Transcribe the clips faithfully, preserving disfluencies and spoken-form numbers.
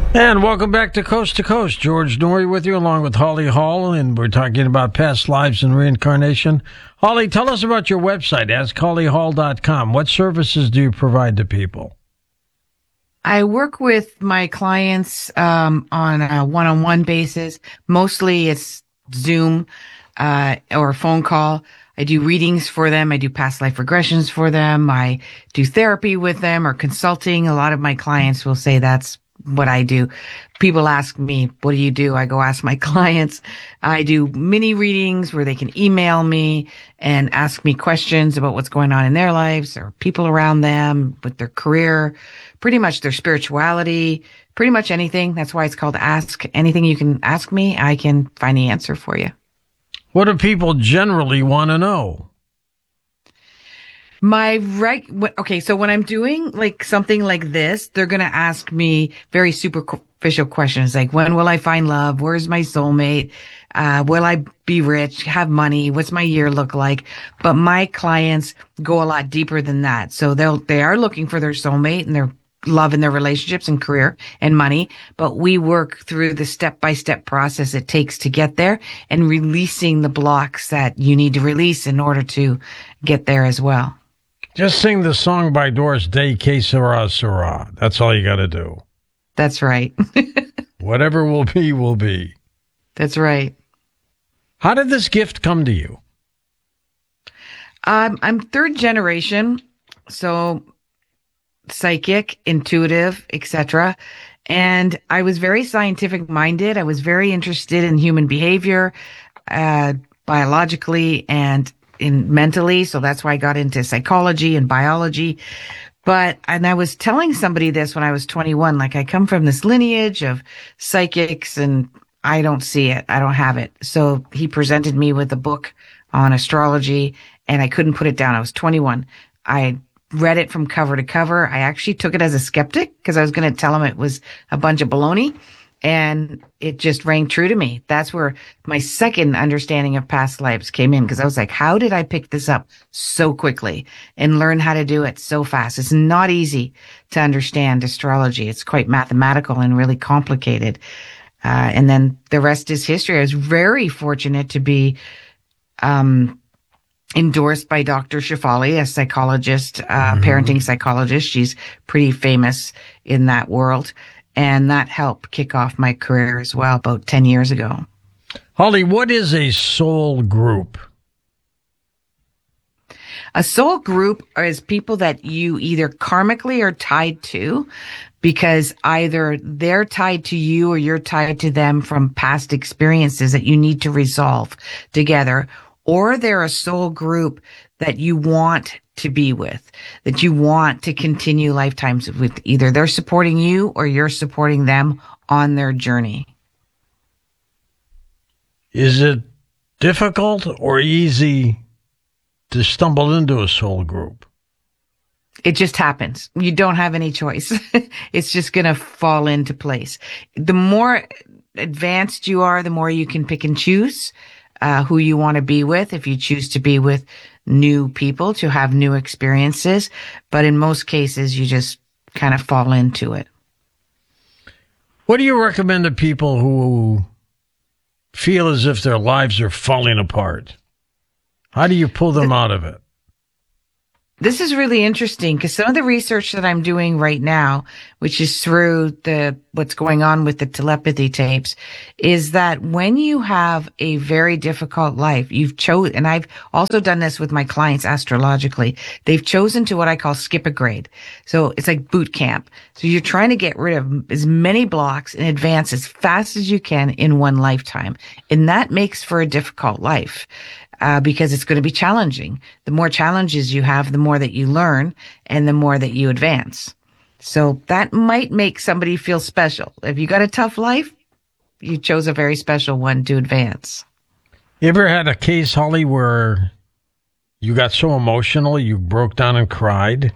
And welcome back to Coast to Coast. George Noory with you, along with Holly Hall, and we're talking about past lives and reincarnation. Holly, tell us about your website, ask holly hall dot com. What services do you provide to people? I work with my clients um, on a one-on-one basis. Mostly it's Zoom uh, or phone call. I do readings for them. I do past life regressions for them. I do therapy with them or consulting. A lot of my clients will say that's what I do. People ask me, what do you do? I go ask my clients. I do mini readings where they can email me and ask me questions about what's going on in their lives or people around them with their career, pretty much their spirituality, pretty much anything. That's why it's called Ask. Anything you can ask me, I can find the answer for you. What do people generally want to know? My right, okay, so when I'm doing like something like this, they're going to ask me very superficial questions like, when will I find love? Where's my soulmate? Uh, will I be rich, have money? What's my year look like? But my clients go a lot deeper than that. So they'll, they are looking for their soulmate and their love in their relationships and career and money. But we work through the step by step process it takes to get there and releasing the blocks that you need to release in order to get there as well. Just sing the song by Doris Day, Que Sera, Sera. That's all you got to do. That's right. Whatever will be, will be. That's right. How did this gift come to you? Um, I'm third generation, so psychic, intuitive, et cetera. And I was very scientific minded. I was very interested in human behavior, uh, biologically and in mentally. So that's why I got into psychology and biology. But, and I was telling somebody this when I was twenty-one, like I come from this lineage of psychics and I don't see it. I don't have it. So he presented me with a book on astrology and I couldn't put it down. I was twenty-one. I read it from cover to cover. I actually took it as a skeptic because I was going to tell him it was a bunch of baloney. And it just rang true to me. That's where my second understanding of past lives came in, because I was like, how did I pick this up so quickly and learn how to do it so fast? It's not easy to understand astrology. It's quite mathematical and really complicated. Uh, and then the rest is history. I was very fortunate to be um, endorsed by Doctor Shefali, a psychologist, uh, mm-hmm. parenting psychologist. She's pretty famous in that world. And that helped kick off my career as well about ten years ago. Holly, what is a soul group? A soul group is people that you either karmically are tied to, because either they're tied to you or you're tied to them from past experiences that you need to resolve together, or they're a soul group that you want to be with, that you want to continue lifetimes with. Either they're supporting you or you're supporting them on their journey. Is it difficult or easy to stumble into a soul group? It just happens. You don't have any choice. It's just going to fall into place. The more advanced you are, the more you can pick and choose uh, who you want to be with. If you choose to be with new people, to have new experiences. But in most cases, you just kind of fall into it. What do you recommend to people who feel as if their lives are falling apart? How do you pull them out of it? This is really interesting because some of the research that I'm doing right now, which is through the what's going on with the telepathy tapes, is that when you have a very difficult life, you've chosen, and I've also done this with my clients astrologically, they've chosen to what I call skip a grade. So it's like boot camp. So you're trying to get rid of as many blocks and advance as fast as you can in one lifetime. And that makes for a difficult life. Uh, because it's going to be challenging. The more challenges you have, the more that you learn and the more that you advance. So that might make somebody feel special. If you got a tough life, you chose a very special one to advance. You ever had a case, Holly, where you got so emotional you broke down and cried?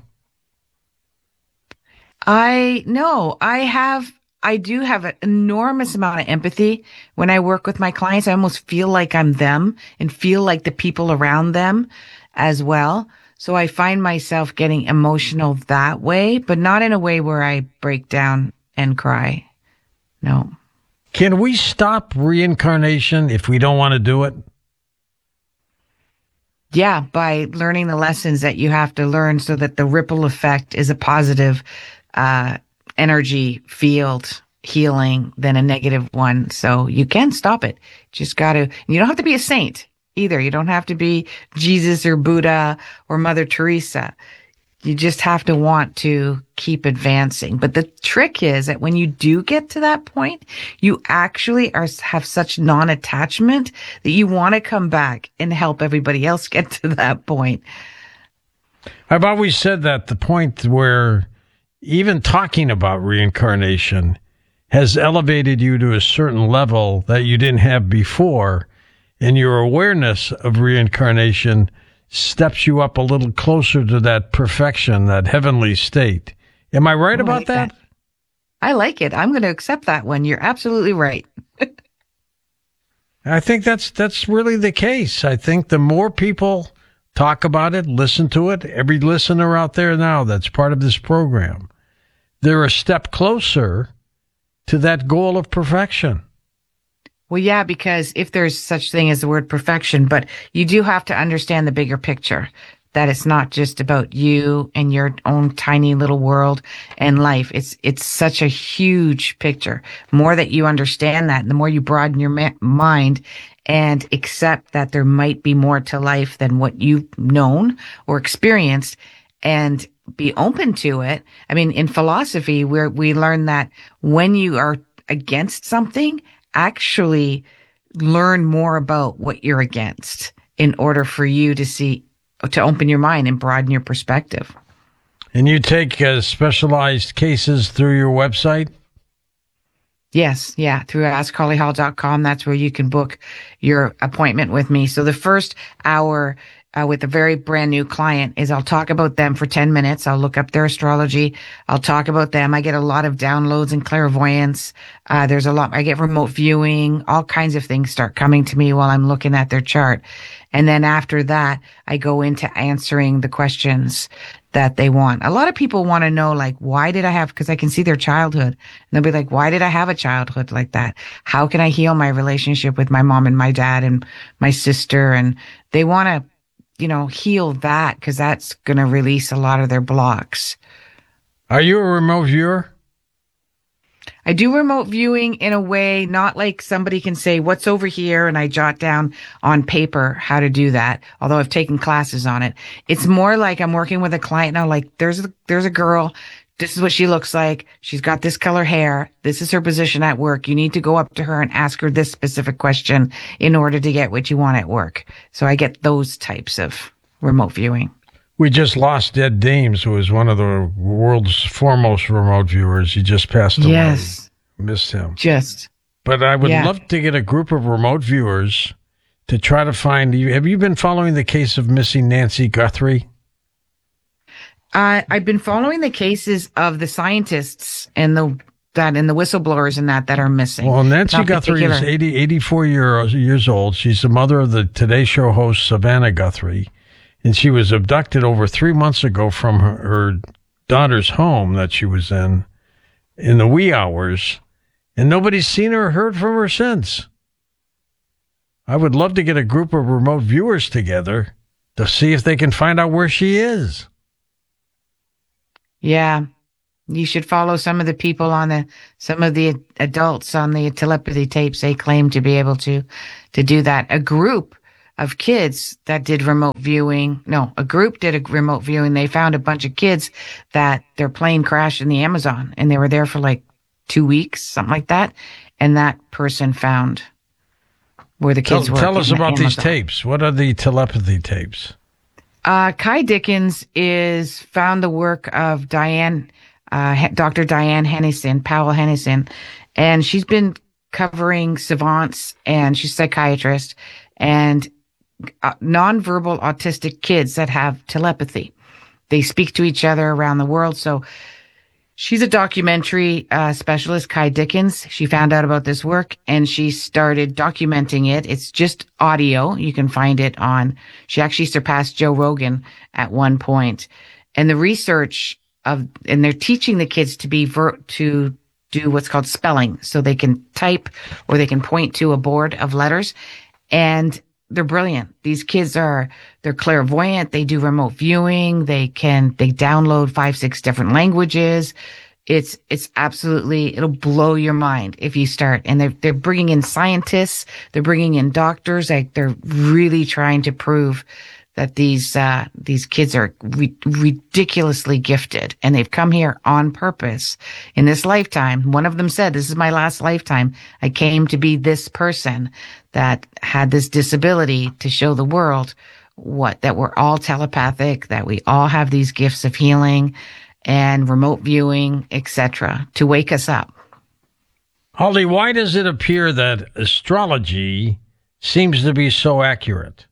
I, no, I have, I do have an enormous amount of empathy when I work with my clients. I almost feel like I'm them and feel like the people around them as well. So I find myself getting emotional that way, but not in a way where I break down and cry. No. Can we stop reincarnation if we don't want to do it? Yeah, by learning the lessons that you have to learn so that the ripple effect is a positive uh, energy field healing than a negative one. So you can stop it. Just got to, you don't have to be a saint either. You don't have to be Jesus or Buddha or Mother Teresa. You just have to want to keep advancing. But the trick is that when you do get to that point, you actually are have such non-attachment that you want to come back and help everybody else get to that point. I've always said that the point where even talking about reincarnation has elevated you to a certain level that you didn't have before, and your awareness of reincarnation steps you up a little closer to that perfection, that heavenly state. Am I right I about like that? that. I like it. I'm going to accept that one. You're absolutely right. I think that's that's really the case. I think the more people talk about it, listen to it, every listener out there now that's part of this program, they're a step closer to that goal of perfection. Well, yeah, because if there's such thing as the word perfection, but you do have to understand the bigger picture, that it's not just about you and your own tiny little world and life. It's, it's such a huge picture. The more that you understand that, the more you broaden your ma- mind and accept that there might be more to life than what you've known or experienced, and be open to it. I mean, in philosophy, where we learn that when you are against something, actually learn more about what you're against in order for you to see, to open your mind and broaden your perspective. And you take uh, specialized cases through your website? Yes, yeah, through ask holly hall dot com. That's where you can book your appointment with me. So the first hour uh, with a very brand new client is I'll talk about them for ten minutes. I'll look up their astrology. I'll talk about them. I get a lot of downloads and clairvoyance. Uh, there's a lot. I get remote viewing. All kinds of things start coming to me while I'm looking at their chart. And then after that, I go into answering the questions that they want. A lot of people want to know, like, why did I have, because I can see their childhood. And they'll be like, why did I have a childhood like that? How can I heal my relationship with my mom and my dad and my sister? And they want to, you know, heal that because that's going to release a lot of their blocks. Are you a remote viewer? I do remote viewing in a way, not like somebody can say what's over here and I jot down on paper how to do that. Although I've taken classes on it. It's more like I'm working with a client now, like there's a, there's a girl. This is what she looks like. She's got this color hair. This is her position at work. You need to go up to her and ask her this specific question in order to get what you want at work. So I get those types of remote viewing. We just lost Ed Dames, who was one of the world's foremost remote viewers. He just passed away. Yes. Missed him. Just. But I would yeah. love to get a group of remote viewers to try to find you. Have you been following the case of missing Nancy Guthrie? Uh, I've been following the cases of the scientists and the that and the whistleblowers and that that are missing. Well, Nancy Not Guthrie particular. is eighty, eighty-four year, years old. She's the mother of the Today Show host Savannah Guthrie. And she was abducted over three months ago from her, her daughter's home that she was in, in the wee hours. And nobody's seen her or heard from her since. I would love to get a group of remote viewers together to see if they can find out where she is. Yeah. You should follow some of the people on the, some of the adults on the telepathy tapes. They claim to be able to, to do that. A group of kids that did remote viewing. No, a group did a remote viewing. They found a bunch of kids that their plane crashed in the Amazon and they were there for like two weeks, something like that. And that person found where the kids tell, were. Tell us the about Amazon. these tapes. What are the telepathy tapes? Uh, Kai Dickens is found the work of Diane, uh, Doctor Diane Hennison, Powell Hennison, and she's been covering savants and she's a psychiatrist and uh, nonverbal autistic kids that have telepathy. They speak to each other around the world. So she's a documentary uh, specialist, Kai Dickens. She found out about this work and she started documenting it. It's just audio. You can find it on, she actually surpassed Joe Rogan at one point. And the research of, and they're teaching the kids to be, ver, to do what's called spelling. So they can type or they can point to a board of letters, and they're brilliant. These kids are, they're clairvoyant. They do remote viewing. They can, they download five, six different languages. It's, it's absolutely, it'll blow your mind if you start. And they're, they're bringing in scientists. They're bringing in doctors. Like, they're really trying to prove that these, uh, these kids are re- ridiculously gifted, and they've come here on purpose in this lifetime. One of them said, this is my last lifetime. I came to be this person that had this disability to show the world what, that we're all telepathic, that we all have these gifts of healing and remote viewing, et cetera, to wake us up. Holly, why does it appear that astrology seems to be so accurate?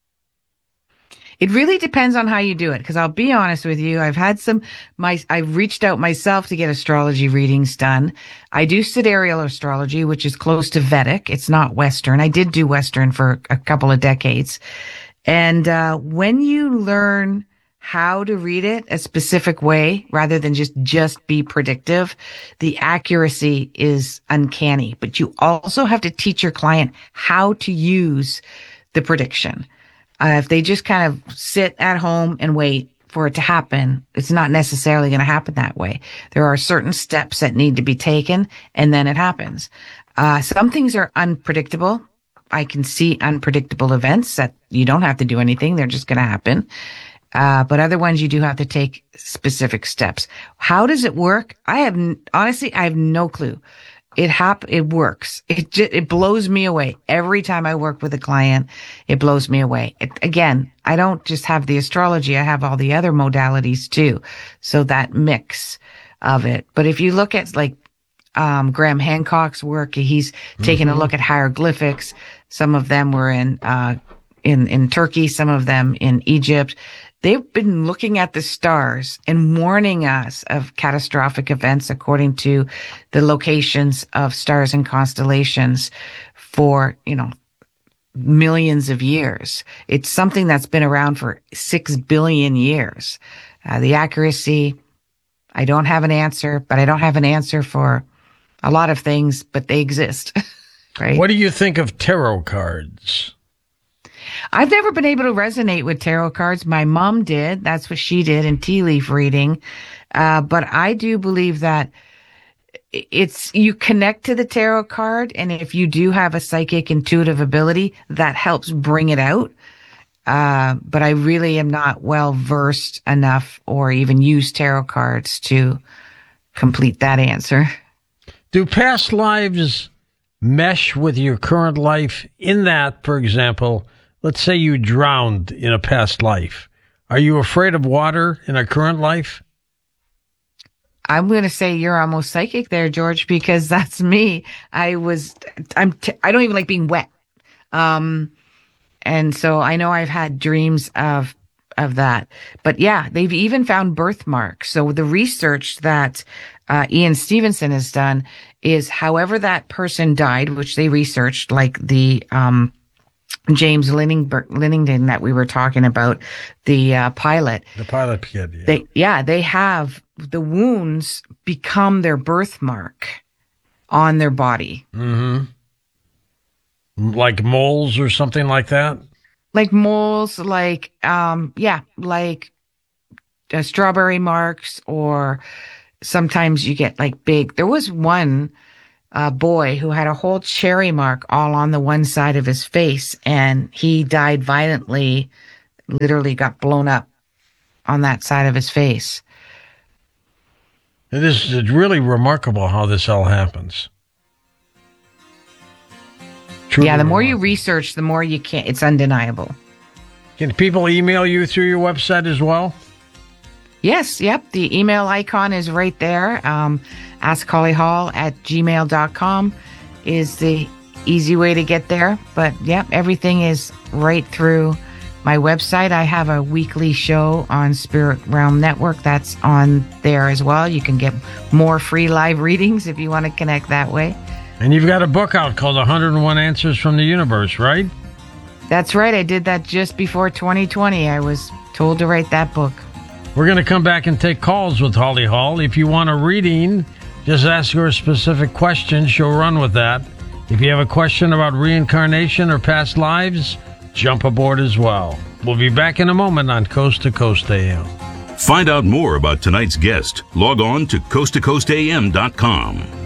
It really depends on how you do it. Cause I'll be honest with you. I've had some, my, I've reached out myself to get astrology readings done. I do sidereal astrology, which is close to Vedic. It's not Western. I did do Western for a couple of decades. And, uh, when you learn how to read it a specific way rather than just, just be predictive, the accuracy is uncanny, but you also have to teach your client how to use the prediction. Uh, if they just kind of sit at home and wait for it to happen, it's not necessarily going to happen that way. There are certain steps that need to be taken, and then it happens. Uh, some things are unpredictable. I can see unpredictable events that you don't have to do anything. They're just going to happen. Uh, but other ones you do have to take specific steps. How does it work? I have, n- honestly, I have no clue. It hap- it works. It j- it blows me away. Every time I work with a client, it blows me away. It, again, I don't just have the astrology. I have all the other modalities too. So that mix of it. But if you look at like, um, Graham Hancock's work, he's mm-hmm. taken a look at hieroglyphics. Some of them were in, uh, in, in Turkey, some of them in Egypt. They've been looking at the stars and warning us of catastrophic events according to the locations of stars and constellations for, you know, millions of years. It's something that's been around for six billion years. Uh, the accuracy, I don't have an answer, but I don't have an answer for a lot of things, but they exist, right? What do you think of tarot cards? I've never been able to resonate with tarot cards. My mom did. That's what she did in tea leaf reading. Uh, but I do believe that it's, you connect to the tarot card. And if you do have a psychic intuitive ability, that helps bring it out. Uh, but I really am not well versed enough or even use tarot cards to complete that answer. Do past lives mesh with your current life in that, for example, let's say you drowned in a past life. Are you afraid of water in a current life? I'm going to say you're almost psychic there, George, because that's me. I was, I'm, t- I don't even like being wet. Um, and so I know I've had dreams of, of that, but yeah, they've even found birthmarks. So the research that, uh, Ian Stevenson has done is however that person died, which they researched, like the, um, James Linnington that we were talking about, the uh, pilot. The pilot kid, yeah. They, yeah, they have the wounds become their birthmark on their body. Mm-hmm. Like moles or something like that? Like moles, like, um, yeah, like uh, strawberry marks, or sometimes you get like big. There was one a boy who had a whole cherry mark all on the one side of his face, and he died violently, literally got blown up on that side of his face. It is it's really remarkable how this all happens. Truly yeah, the more remarkable. you research, the more you can. It's undeniable. Can people email you through your website as well? Yes, yep. The email icon is right there. Um, ask holly hall at gmail dot com is the easy way to get there. But yep, everything is right through my website. I have a weekly show on Spirit Realm Network that's on there as well. You can get more free live readings if you want to connect that way. And you've got a book out called one hundred one Answers from the Universe, right? That's right. I did that just before twenty twenty. I was told to write that book. We're going to come back and take calls with Holly Hall. If you want a reading, Just ask her a specific question. She'll run with that. If you have a question about reincarnation or past lives, jump aboard as well. We'll be back in a moment on Coast to Coast A M. Find out more about tonight's guest. Log on to coast to coast a m dot com.